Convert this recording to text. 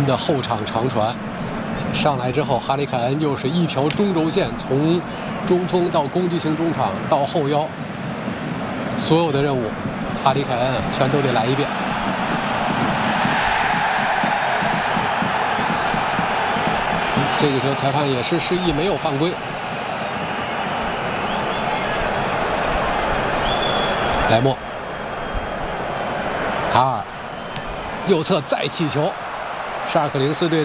的后场长传，上来之后，哈里凯恩又是一条中轴线，从中锋到攻击型中场到后腰，所有的任务，哈里凯恩全都得来一遍。这个球裁判也是示意没有犯规。莱莫，卡尔，右侧再起球，沙克灵斯队